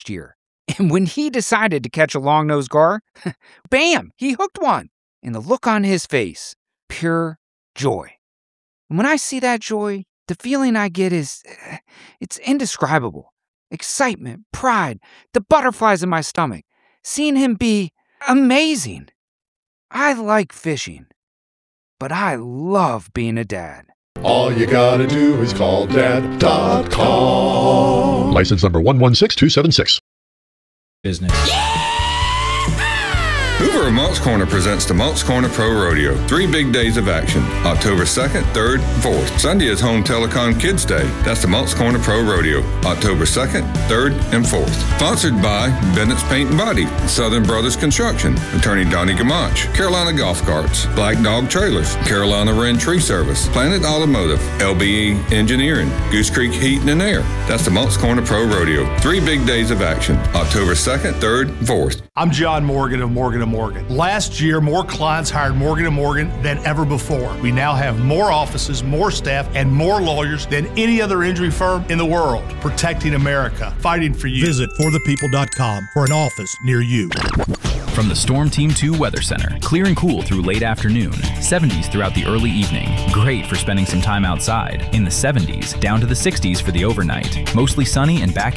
year. And when he decided to catch a long-nosed gar, bam, he hooked one. And the look on his face, pure joy. And when I see that joy, the feeling I get is, it's indescribable. Excitement, pride, the butterflies in my stomach. Seeing him be amazing. I like fishing, but I love being a dad. All you gotta do is call dad.com. License number 116276. Business. Hoover of Moncks Corner presents the Moncks Corner Pro Rodeo. 3 big days of action. October 2nd, 3rd, 4th. Sunday is Home Telecom Kids Day. That's the Moncks Corner Pro Rodeo. October 2nd, 3rd, and 4th. Sponsored by Bennett's Paint and Body, Southern Brothers Construction, Attorney Donnie Gamache, Carolina Golf Carts, Black Dog Trailers, Carolina Wren Tree Service, Planet Automotive, LBE Engineering, Goose Creek Heating and Air. That's the Moncks Corner Pro Rodeo. 3 big days of action. October 2nd, 3rd, and 4th. I'm John Morgan of Morgan & Morgan. Last year, more clients hired Morgan & Morgan than ever before. We now have more offices, more staff, and more lawyers than any other injury firm in the world. Protecting America, fighting for you. Visit forthepeople.com for an office near you. From the Storm Team 2 Weather Center, clear and cool through late afternoon, 70s throughout the early evening. Great for spending some time outside. In the 70s, down to the 60s for the overnight. Mostly sunny and back